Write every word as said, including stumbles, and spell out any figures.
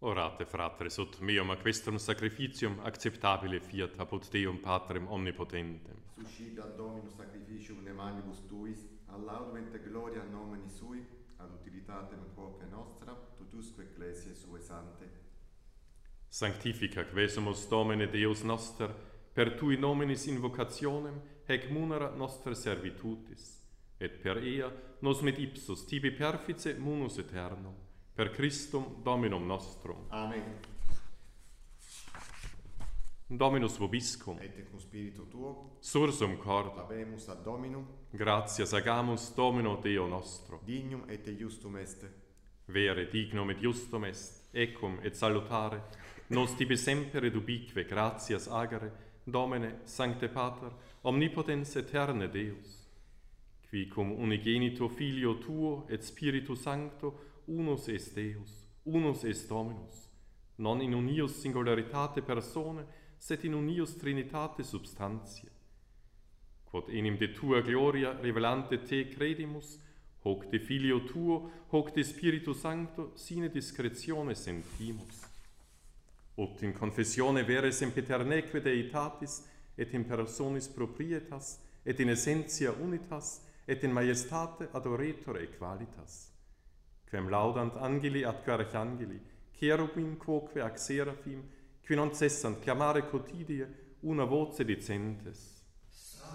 Orate, fratres, ut meum aquestum sacrificium acceptabile fiat apud Deum Patrem omnipotentem. Suscita Dominus sacrificium de manibus tuis, ad laudum et gloria nomini sui, ad utilitatem quoque nostra, totusque ecclesiae sue sante. Sanctifica quesumus Domine Deus noster, per tui nominis invocationem, hec munera nostra servitutis, et per ea nos mit ipsus tibi perfice munus aeternum, per Christum Dominum nostrum. Amen. Dominus vobiscum, Et cum spiritu tuo, sursum corda, habemus ad Dominum, gratias agamus Domino Deo nostro. dignum et justum est. Vere dignum et justum est, ecum et salutare, nos tibi semper et ubique gratias agere, Domine, Sancte Pater, omnipotens aeterne Deus, qui cum unigenito Filio Tuo et Spiritu Sancto unus est Deus, unus est Dominus, non in unius singularitate persone, sed in unius trinitate substantiae. Quod enim de Tua gloria revelante Te credimus, hoc de Filio Tuo, hoc de Spiritu Sancto, sine discretione sentimus. Ut in confessione vere sempiterneque Deitatis, et in personis proprietas, et in essentia unitas, et in majestate adoretur equalitas. Quem laudant angeli ad archangeli, cherubim quoque ac seraphim, qui non cessant clamare quotidie una voce dicentes.